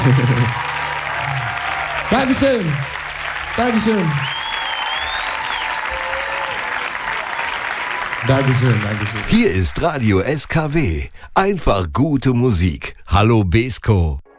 Dankeschön. Dankeschön. Dankeschön, Dankeschön. Hier ist Radio SKW. Einfach gute Musik. Hallo Besko.